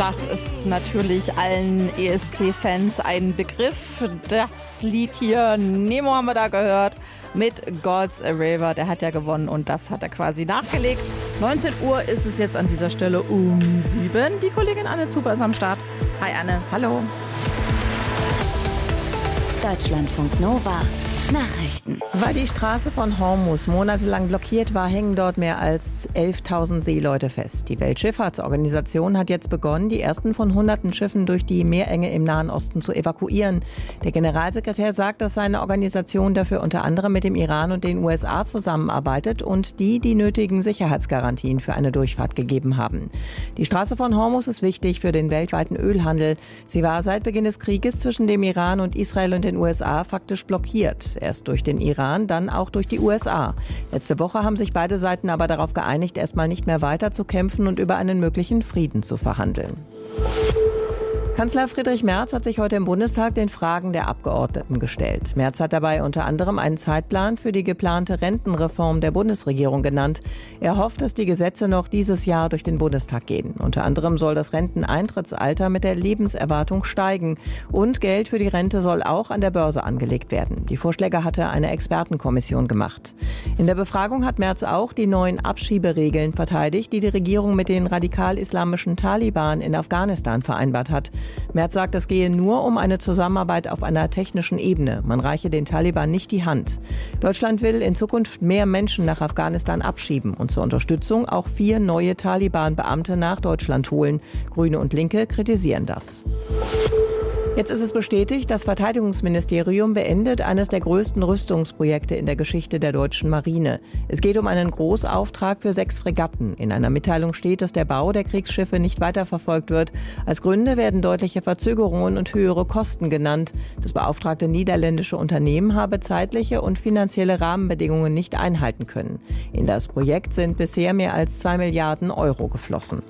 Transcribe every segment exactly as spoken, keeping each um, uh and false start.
Das ist natürlich allen E S C-Fans ein Begriff. Das Lied hier, Nemo haben wir da gehört, mit God's a River. Der hat ja gewonnen und das hat er quasi nachgelegt. neunzehn Uhr ist es jetzt an dieser Stelle um sieben. Die Kollegin Anne Zuber ist am Start. Hi Anne. Hallo. Deutschlandfunk Nova. Nachrichten. Weil die Straße von Hormuz monatelang blockiert war, hängen dort mehr als elftausend Seeleute fest. Die Weltschifffahrtsorganisation hat jetzt begonnen, die ersten von hunderten Schiffen durch die Meerenge im Nahen Osten zu evakuieren. Der Generalsekretär sagt, dass seine Organisation dafür unter anderem mit dem Iran und den U S A zusammenarbeitet und die die nötigen Sicherheitsgarantien für eine Durchfahrt gegeben haben. Die Straße von Hormuz ist wichtig für den weltweiten Ölhandel. Sie war seit Beginn des Krieges zwischen dem Iran und Israel und den U S A faktisch blockiert. Erst durch den Iran, dann auch durch die U S A. Letzte Woche haben sich beide Seiten aber darauf geeinigt, erstmal nicht mehr weiter zu kämpfen und über einen möglichen Frieden zu verhandeln. Kanzler Friedrich Merz hat sich heute im Bundestag den Fragen der Abgeordneten gestellt. Merz hat dabei unter anderem einen Zeitplan für die geplante Rentenreform der Bundesregierung genannt. Er hofft, dass die Gesetze noch dieses Jahr durch den Bundestag gehen. Unter anderem soll das Renteneintrittsalter mit der Lebenserwartung steigen. Und Geld für die Rente soll auch an der Börse angelegt werden. Die Vorschläge hatte eine Expertenkommission gemacht. In der Befragung hat Merz auch die neuen Abschieberegeln verteidigt, die die Regierung mit den radikal-islamischen Taliban in Afghanistan vereinbart hat. Merz sagt, es gehe nur um eine Zusammenarbeit auf einer technischen Ebene. Man reiche den Taliban nicht die Hand. Deutschland will in Zukunft mehr Menschen nach Afghanistan abschieben und zur Unterstützung auch vier neue Taliban-Beamte nach Deutschland holen. Grüne und Linke kritisieren das. Jetzt ist es bestätigt, das Verteidigungsministerium beendet eines der größten Rüstungsprojekte in der Geschichte der deutschen Marine. Es geht um einen Großauftrag für sechs Fregatten. In einer Mitteilung steht, dass der Bau der Kriegsschiffe nicht weiterverfolgt wird. Als Gründe werden deutliche Verzögerungen und höhere Kosten genannt. Das beauftragte niederländische Unternehmen habe zeitliche und finanzielle Rahmenbedingungen nicht einhalten können. In das Projekt sind bisher mehr als zwei Milliarden Euro geflossen.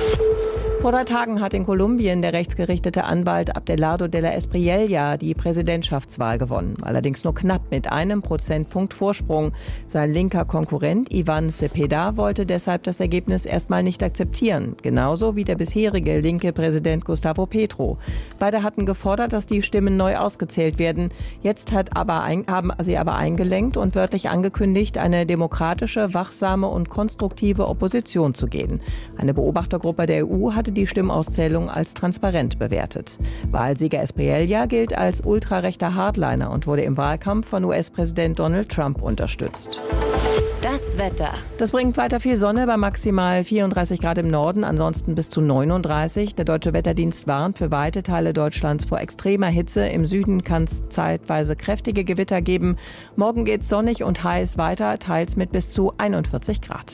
Vor drei Tagen hat in Kolumbien der rechtsgerichtete Anwalt Abelardo de la Espriella die Präsidentschaftswahl gewonnen. Allerdings nur knapp mit einem Prozentpunkt Vorsprung. Sein linker Konkurrent Ivan Cepeda wollte deshalb das Ergebnis erstmal nicht akzeptieren. Genauso wie der bisherige linke Präsident Gustavo Petro. Beide hatten gefordert, dass die Stimmen neu ausgezählt werden. Jetzt hat aber ein, haben sie aber eingelenkt und wörtlich angekündigt, eine demokratische, wachsame und konstruktive Opposition zu gehen. Eine Beobachtergruppe der E U hat die Stimmauszählung als transparent bewertet. Wahlsieger Espriella gilt als ultrarechter Hardliner und wurde im Wahlkampf von U S-Präsident Donald Trump unterstützt. Das Wetter. Das bringt weiter viel Sonne bei maximal vierunddreißig Grad im Norden, ansonsten bis zu neununddreißig. Der Deutsche Wetterdienst warnt für weite Teile Deutschlands vor extremer Hitze. Im Süden kann es zeitweise kräftige Gewitter geben. Morgen geht es sonnig und heiß weiter, teils mit bis zu einundvierzig Grad.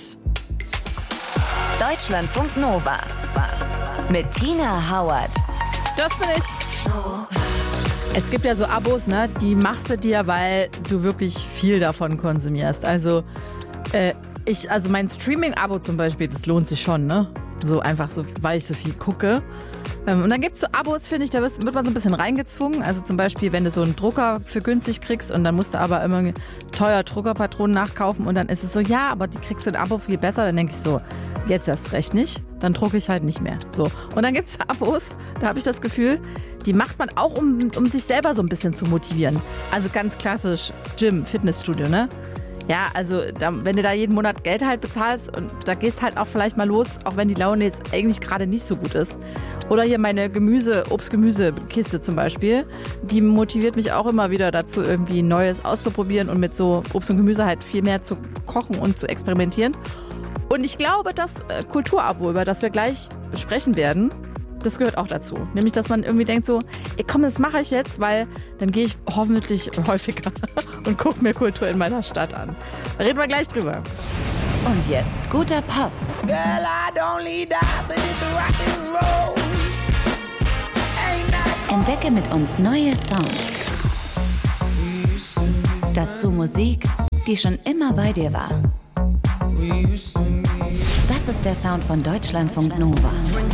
Deutschlandfunk Nova mit Tina Hauert. Das bin ich. Es gibt ja so Abos, ne? Die machst du dir, weil du wirklich viel davon konsumierst. Also, äh, ich, also mein Streaming-Abo zum Beispiel, das lohnt sich schon, ne? So einfach so, weil ich so viel gucke. Ähm, und dann gibt's so Abos, finde ich, da wird, wird man so ein bisschen reingezwungen. Also zum Beispiel, wenn du so einen Drucker für günstig kriegst und dann musst du aber immer teuer Druckerpatronen nachkaufen und dann ist es so, ja, aber die kriegst du ein Abo viel besser. Dann denke ich so, jetzt erst recht nicht, dann drucke ich halt nicht mehr. So. Und dann gibt's Abos, da habe ich das Gefühl, die macht man auch, um, um sich selber so ein bisschen zu motivieren. Also ganz klassisch Gym, Fitnessstudio, ne? Ja, also da, wenn du da jeden Monat Geld halt bezahlst und da gehst halt auch vielleicht mal los, auch wenn die Laune jetzt eigentlich gerade nicht so gut ist. Oder hier meine Gemüse, Obst-Gemüse-Kiste zum Beispiel, die motiviert mich auch immer wieder dazu, irgendwie Neues auszuprobieren und mit so Obst und Gemüse halt viel mehr zu kochen und zu experimentieren. Und ich glaube, das äh, Kulturabo, über das wir gleich sprechen werden, das gehört auch dazu. Nämlich, dass man irgendwie denkt so, ey, komm, das mache ich jetzt, weil dann gehe ich hoffentlich häufiger und gucke mir Kultur in meiner Stadt an. Da reden wir gleich drüber. Und jetzt guter Pop. Girl, I don't need that, but it's rock and roll. Entdecke mit uns neue Songs. Dazu Musik, die schon immer bei dir war. Das ist der Sound von Deutschlandfunk Nova.